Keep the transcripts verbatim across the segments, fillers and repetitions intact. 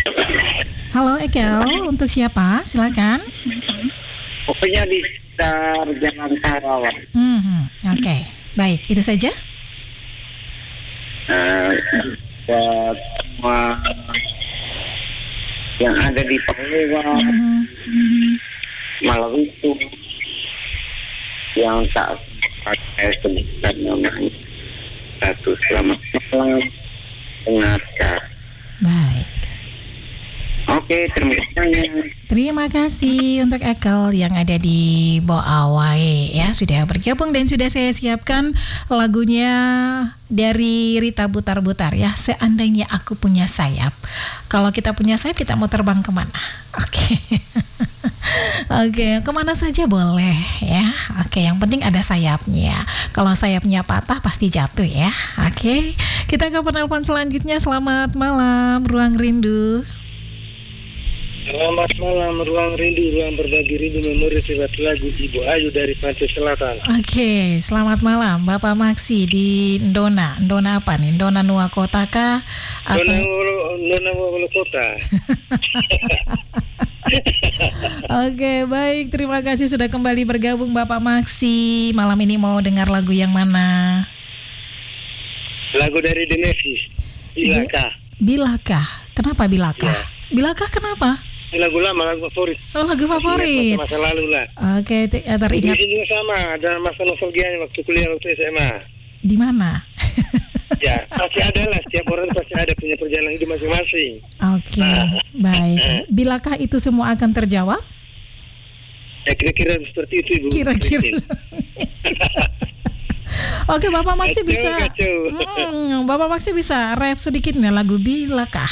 Halo Ekel, untuk siapa? Silakan. Pokoknya di sekitar Jalan Karawang. Hmm, Oke, okay. Baik, itu saja. Uh, buat semua yang ada di Papua, Hmm. malam itu yang tak pakai sebutkan namanya. Satu, selamat malam, dengarkan. Baik. Oke, terima kasih. Terima kasih untuk Ekel yang ada di Boawai ya, sudah bergabung dan sudah saya siapkan lagunya dari Rita Butar-Butar ya, Seandainya Aku Punya Sayap. Kalau kita punya sayap, kita mau terbang kemana? Oke. Oke, kemana saja boleh ya. Oke, yang penting ada sayapnya. Kalau sayapnya patah pasti jatuh ya. Oke, kita ke penelpon selanjutnya. Selamat malam, Ruang Rindu. Selamat malam, Ruang Rindu, ruang berbagi rindu memori lewat lagu Ibu Ayu dari Pantai Selatan. Oke, selamat malam Bapak Maksi di Ndona. Ndona apa nih? Ndona Nuwa Kota kah? Atau... Ndona Wolo, Ndona Wolo Kota. Oke, baik. Terima kasih sudah kembali bergabung Bapak Maksi. Malam ini mau dengar lagu yang mana? Lagu dari Demesis, Bilakah. Bilakah? Kenapa Bilakah? Ya. Bilakah kenapa? Ini lagu lama, lagu favorit. Oh, lagu favorit. Masa lalu lah. Oke, t- teringat. Di sini juga sama, ada masa nostalgianya waktu kuliah, waktu S M A. Di mana? Ya, pasti ada lah. Setiap orang pasti ada punya perjalanan hidup masing-masing. Oke, baik. Bilakah itu semua akan terjawab? Ya, kira-kira seperti itu, Ibu. Kira-kira. Oke, Bapak Maksi Kacau, bisa. kacau. Hmm, Bapak Maksi bisa rap sedikit nih lagu Bilakah.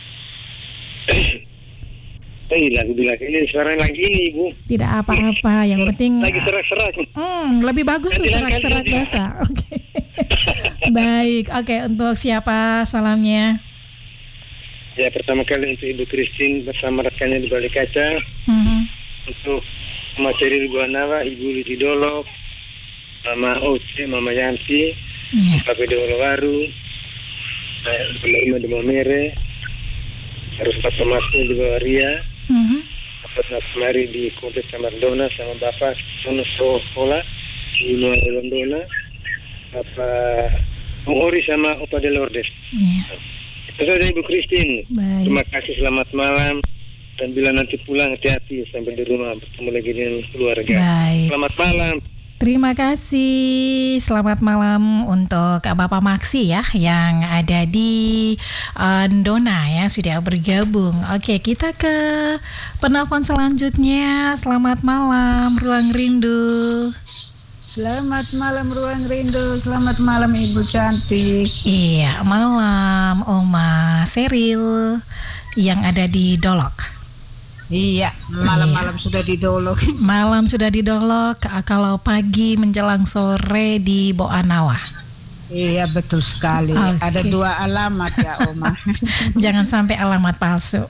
Eh, lagu Bilakah ini sekarang lagi ini, Ibu. Tidak apa-apa, yang penting Lagi serak-serak. Hmm, lebih bagus tuh serak-serak biasa. Oke. Baik, oke, untuk siapa salamnya? Ya, pertama kali untuk Ibu Christine bersama rekannya di Balik Kaca. Mm-hmm. Untuk Mama Ceril Guanawa, Ibu Liti Dolok, Mama Oce, Mama Yanti, Yeah. Pape de Olowaru, Mama Ima de Mamere, harus Papa Masnya di bawah Ria, Mm-hmm. Papa Mari di Kompleks Samardona sama Bapak Sono Sekolah di Nueva Londona, Papa Ori sama Opa de Lourdes. Yeah. Itu saja Ibu Christine. Baik. Terima kasih, selamat malam. Dan bila nanti pulang hati-hati sampai di rumah bertemu lagi dengan keluarga. Baik. Selamat malam. Terima kasih. Selamat malam untuk Bapak Maksi ya yang ada di uh, Ndona ya sudah bergabung. Oke, kita ke penelpon selanjutnya. Selamat malam Ruang Rindu. Selamat malam Ruang Rindu. Selamat malam Ibu cantik. Iya, malam Oma Seril yang ada di Dolok. Iya, malam-malam iya. Sudah didolok. Malam sudah didolok, kalau pagi menjelang sore di Boanawa. Iya, betul sekali. Okay. Ada dua alamat ya, Oma. Jangan sampai alamat palsu.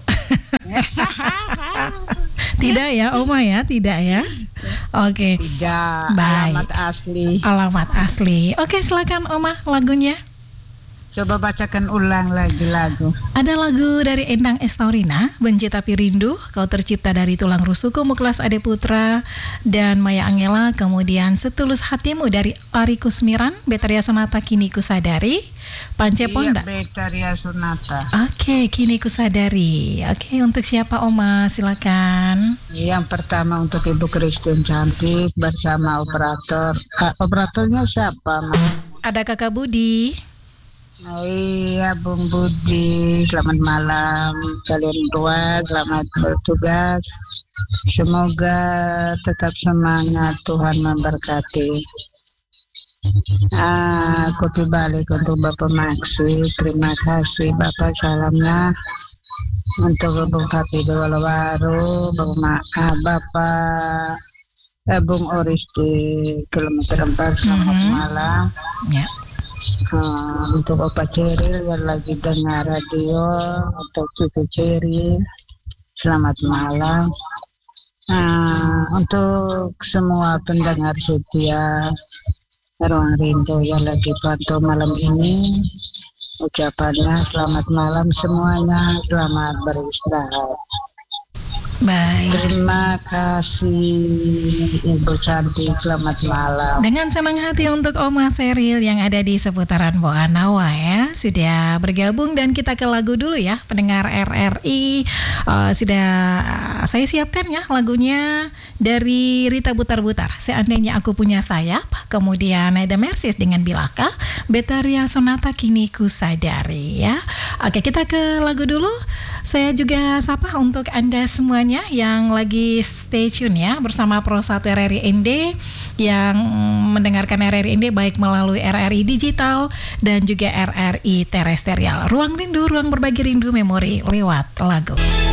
Tidak ya, Oma ya, tidak ya. Oke. Okay. Tidak. Baik. Alamat asli. Alamat asli. Oke, okay, silakan Oma lagunya. Coba bacakan ulang lagi lagu. Ada lagu dari Endang Estaurina, Benci Tapi Rindu, Kau Tercipta Dari Tulang Rusukku, Muklas Ade Putra dan Maya Angela. Kemudian Setulus Hatimu dari Ari Kusmiran, Betaria Sonata Kini Kusadari, Pance Ponda. Iya, Betaria Sonata. Oke, okay, Kini Kusadari. Oke, okay, untuk siapa Oma? Silakan. Yang pertama untuk Ibu Christine cantik bersama operator. Ah, operatornya siapa? Ada Kakak Budi. Iya, Bung Budi, selamat malam kalian berdua, selamat bertugas. Semoga tetap semangat, Tuhan memberkati. Ah, kopi balik untuk Bapak Maksi, terima kasih Bapak, salamnya untuk Bung Papi de Olowaru, Bung Ma, ah, Bapak eh, Bung Oris di kilometer empat, selamat mm-hmm. malam. Ya. Uh, untuk Opa Ceril yang lagi dengar radio, untuk Cucu Ceril, selamat malam. Uh, untuk semua pendengar setia Ruang Rindu yang lagi pantau malam ini, ucapannya selamat malam semuanya, selamat beristirahat. Baik. Terima kasih Ibu Cantik, selamat malam. Dengan senang hati untuk Oma Seril yang ada di seputaran Boanawa ya, sudah bergabung dan kita ke lagu dulu ya, pendengar R R I. Uh, sudah saya siapkan ya lagunya dari Rita Butar-Butar, Seandainya Aku Punya Sayap, kemudian The Mercies dengan Bilaka, Betaria Sonata Kini Ku Sadari ya. Oke, kita ke lagu dulu. Saya juga sapa untuk Anda semuanya yang lagi stay tune ya bersama Pro satu R R I N D yang mendengarkan R R I N D baik melalui R R I Digital dan juga R R I Terestrial. Ruang Rindu, ruang berbagi rindu memori lewat lagu.